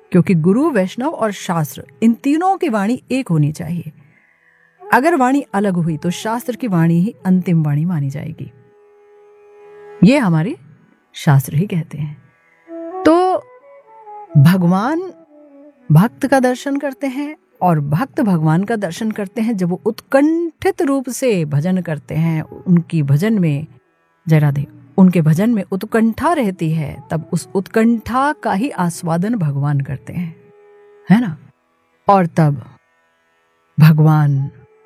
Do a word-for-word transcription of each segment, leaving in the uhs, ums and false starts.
क्योंकि गुरु, वैष्णव और शास्त्र, इन तीनों की वाणी एक होनी चाहिए। अगर वाणी अलग हुई तो शास्त्र की वाणी ही अंतिम वाणी मानी जाएगी, ये हमारे शास्त्र ही कहते हैं। तो भगवान भक्त का दर्शन करते हैं और भक्त भगवान का दर्शन करते हैं जब वो उत्कंठित रूप से भजन करते हैं। उनकी भजन में जरा दे उनके भजन में उत्कंठा रहती है, तब उस उत्कंठा का ही आस्वादन भगवान करते हैं, है ना। और तब भगवान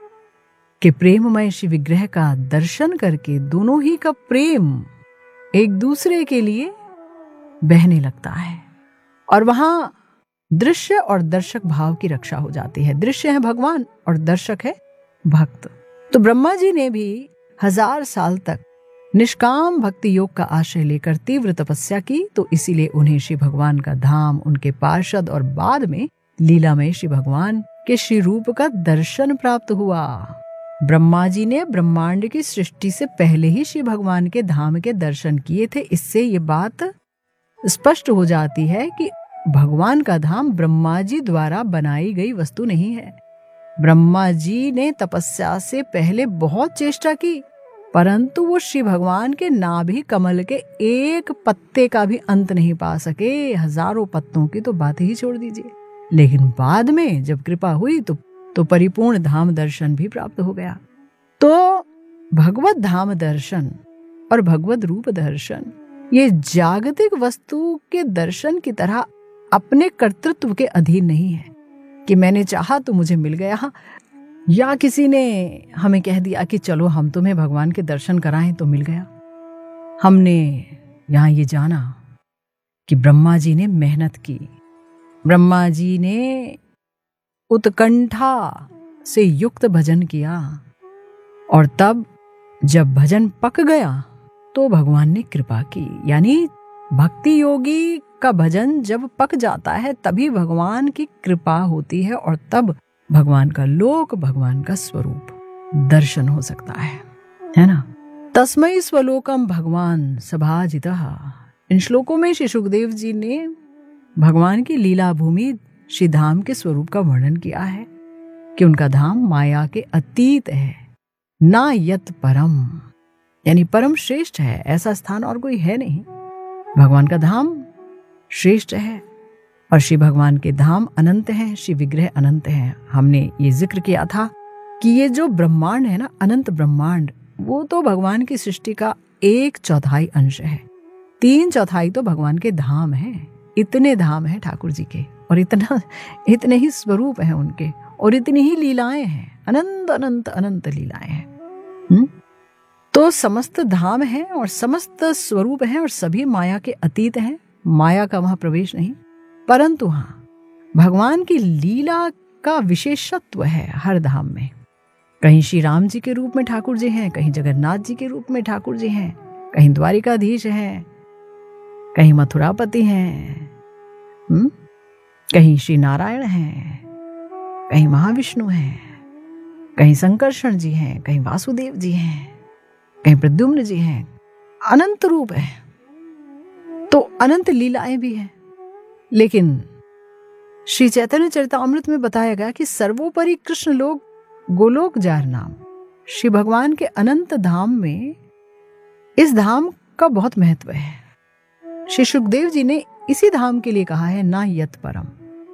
के प्रेममय श्री विग्रह का दर्शन करके दोनों ही का प्रेम एक दूसरे के लिए बहने लगता है और वहां दृश्य और दर्शक भाव की रक्षा हो जाती है। दृश्य है भगवान और दर्शक है भक्त। तो ब्रह्मा जी ने भी हजार साल तक निष्काम भक्ति योग का आश्रय लेकर तीव्र तपस्या की, तो इसीलिए उन्हें श्री भगवान का धाम, उनके पार्षद और बाद में लीलामय श्री भगवान के श्री रूप का दर्शन प्राप्त हुआ। ब्रह्मा जी ने ब्रह्मांड की सृष्टि से पहले ही श्री भगवान के धाम के दर्शन किए थे। इससे ये बात स्पष्ट हो जाती है कि भगवान का धाम ब्रह्मा जी द्वारा बनाई गई वस्तु नहीं है। ब्रह्मा जी ने तपस्या से पहले बहुत चेष्टा की, परंतु वो श्री भगवान के नाभि कमल के एक पत्ते का भी अंत नहीं पा सके। हजारों पत्तों की तो बात ही छोड़ दीजिए। लेकिन बाद में जब कृपा हुई तो तो परिपूर्ण धाम दर्शन भी प्राप्त हो गया। तो भगवत धाम दर्शन और भगवत रूप दर्शन ये जागतिक वस्तु के दर्शन की तरह अपने कर्तृत्व के अधीन नहीं है कि मैंने चाहा तो मुझे मिल गया, या किसी ने हमें कह दिया कि चलो हम तुम्हें भगवान के दर्शन कराएं तो मिल गया। हमने यहाँ ये जाना कि ब्रह्मा जी ने मेहनत की, ब्रह्मा जी ने उत्कंठा से युक्त भजन किया और तब जब भजन पक गया तो भगवान ने कृपा की। यानी भक्ति योगी का भजन जब पक जाता है तभी भगवान की कृपा होती है और तब भगवान का लोक, भगवान का स्वरूप दर्शन हो सकता है, है ना। तस्मै स्वलोकम भगवान सभाजितः। इन श्लोकों में श्री सुखदेव जी ने भगवान की लीला भूमि श्री धाम के स्वरूप का वर्णन किया है कि उनका धाम माया के अतीत है, ना यत परम, यानी परम श्रेष्ठ है, ऐसा स्थान और कोई है नहीं। भगवान का धाम श्रेष्ठ है और श्री भगवान के धाम अनंत हैं, श्री विग्रह अनंत हैं। हमने ये जिक्र किया था कि ये जो ब्रह्मांड है ना, अनंत ब्रह्मांड, वो तो भगवान की सृष्टि का एक चौथाई अंश है। तीन चौथाई तो भगवान के धाम हैं। इतने धाम हैं ठाकुर जी के और इतना इतने ही स्वरूप हैं उनके और इतनी ही लीलाएं हैं, अनंत अनंत अनंत लीलाएं हैं। हुँ? तो समस्त धाम हैं और समस्त स्वरूप हैं और सभी माया के अतीत हैं। माया का वहां प्रवेश नहीं, परंतु हाँ भगवान की लीला का विशेषत्व है हर धाम में। कहीं श्री राम जी के रूप में ठाकुर जी हैं, कहीं जगन्नाथ जी के रूप में ठाकुर जी हैं, कहीं द्वारिकाधीश हैं, कहीं मथुरापति हैं, हुँ? कहीं श्री नारायण हैं, कहीं महाविष्णु हैं, कहीं संकर्षण जी हैं, कहीं वासुदेव जी हैं, कहीं प्रद्युम्न जी हैं। अनंत रूप है तो अनंत लीलाएं भी हैं। लेकिन श्री चैतन्य चरितामृत में बताया गया कि सर्वोपरि कृष्ण लोक गोलोक जार नाम, श्री भगवान के अनंत धाम में इस धाम का बहुत महत्व है। श्री सुखदेव जी ने इसी धाम के लिए कहा है ना यत परम,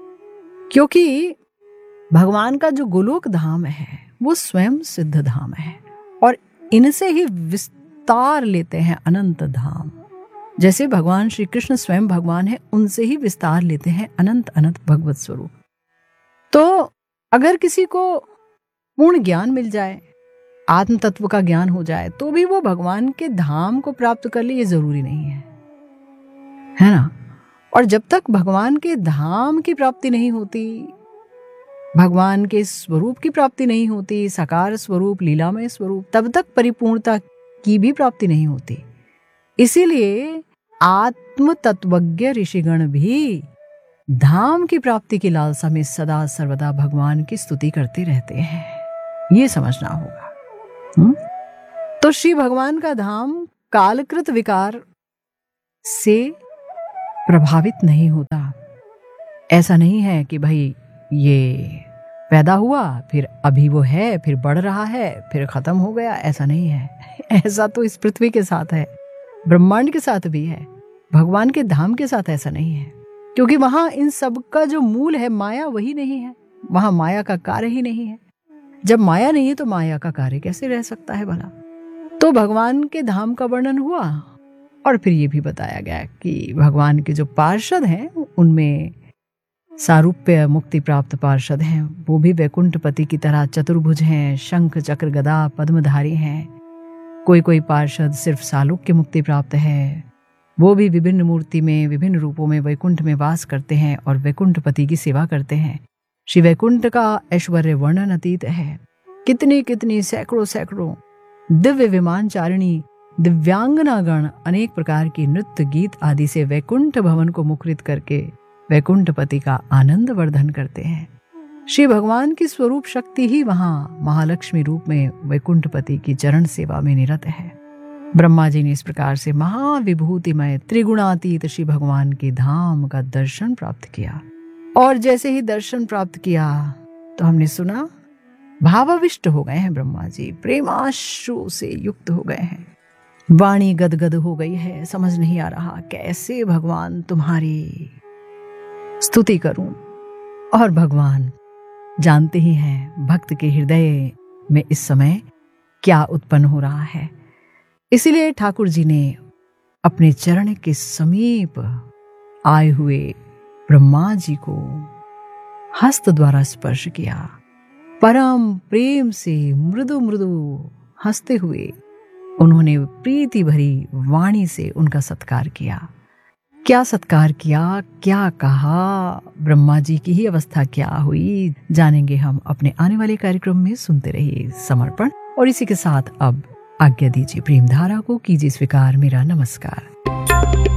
क्योंकि भगवान का जो गोलोक धाम है वो स्वयं सिद्ध धाम है और इनसे ही विस्तार लेते हैं अनंत धाम। जैसे भगवान श्री कृष्ण स्वयं भगवान है, उनसे ही विस्तार लेते हैं अनंत अनंत भगवत स्वरूप। तो अगर किसी को पूर्ण ज्ञान मिल जाए, आत्म तत्व का ज्ञान हो जाए, तो भी वो भगवान के धाम को प्राप्त कर ले, ये जरूरी नहीं है, है ना। और जब तक भगवान के धाम की प्राप्ति नहीं होती, भगवान के स्वरूप की प्राप्ति नहीं होती, साकार स्वरूप, लीलामय स्वरूप, तब तक परिपूर्णता की भी प्राप्ति नहीं होती। इसीलिए आत्म तत्वज्ञ ऋषिगण भी धाम की प्राप्ति की लालसा में सदा सर्वदा भगवान की स्तुति करते रहते हैं, ये समझना होगा। हुँ? तो श्री भगवान का धाम कालकृत विकार से प्रभावित नहीं होता। ऐसा नहीं है कि भाई ये पैदा हुआ, फिर अभी वो है, फिर बढ़ रहा है, फिर खत्म हो गया, ऐसा नहीं है। ऐसा तो इस पृथ्वी के साथ है, ब्रह्मांड के साथ भी है, भगवान के धाम के साथ ऐसा नहीं है, क्योंकि वहां इन सब का जो मूल है माया वही नहीं है, वहां माया का कार्य ही नहीं है। जब माया नहीं है तो माया का कार्य कैसे रह सकता है भला? तो भगवान के धाम का वर्णन हुआ और फिर ये भी बताया गया कि भगवान के जो पार्षद हैं उनमें सारूप्य मुक्ति प्राप्त पार्षद हैं, वो भी वैकुंठपति की तरह चतुर्भुज हैं, शंख चक्र गदा पद्मधारी हैं। कोई कोई पार्षद सिर्फ सालोक्य मुक्ति प्राप्त है, वो भी विभिन्न मूर्ति में विभिन्न रूपों में वैकुंठ में वास करते हैं और वैकुंठपति की सेवा करते हैं। श्री वैकुंठ का ऐश्वर्य वर्णन अतीत है। कितनी कितनी सैकड़ों सैकड़ों दिव्य विमान चारिणी दिव्यांगनागण अनेक प्रकार की नृत्य गीत आदि से वैकुंठ भवन को मुखरित करके वैकुंठपति का आनंद वर्धन करते हैं। श्री भगवान की स्वरूप शक्ति ही वहां महालक्ष्मी रूप में वैकुंठपति की चरण सेवा में निरत है। ब्रह्मा जी ने इस प्रकार से महाविभूतिमय त्रिगुणातीत श्री भगवान के धाम का दर्शन प्राप्त किया। और जैसे ही दर्शन प्राप्त किया तो हमने सुना भावाविष्ट हो गए हैं ब्रह्मा जी, प्रेमाश्रु से युक्त हो गए हैं, वाणी गदगद हो गई है, समझ नहीं आ रहा कैसे भगवान तुम्हारी स्तुति करूं। और भगवान जानते ही हैं भक्त के हृदय में इस समय क्या उत्पन्न हो रहा है, इसीलिए ठाकुर जी ने अपने चरण के समीप आए हुए ब्रह्मा जी को हस्त द्वारा स्पर्श किया। परम प्रेम से मृदु मृदु हंसते हुए उन्होंने प्रीति भरी वाणी से उनका सत्कार किया। क्या सत्कार किया, क्या कहा, ब्रह्मा जी की ही अवस्था क्या हुई, जानेंगे हम अपने आने वाले कार्यक्रम में। सुनते रहिए समर्पण। और इसी के साथ अब आज्ञा दीजिए प्रेम धारा को, कीजिए स्वीकार मेरा नमस्कार।